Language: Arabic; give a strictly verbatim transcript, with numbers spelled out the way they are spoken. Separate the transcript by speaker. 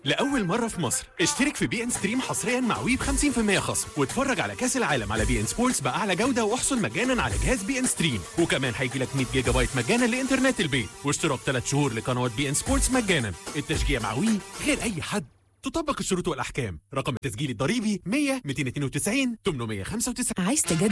Speaker 1: لأول مرة في مصر اشترك في بي ان ستريم حصريا مع وي ب خمسين بالمية خصم، واتفرج على كأس العالم على بي ان سبورتس بأعلى جودة، واحصل مجانا على جهاز بي ان ستريم، وكمان هيجي لك مية جيجا بايت مجانا لإنترنت البيت، واشتراك ثلاث شهور لقنوات بي ان سبورتس مجانا. التشجيع مع وي غير أي حد. تطبق الشروط والأحكام. رقم التسجيل الضريبي مية مئتين واثنين وتسعين ثمانمئة وخمسة وتسعين.
Speaker 2: عايز تجدد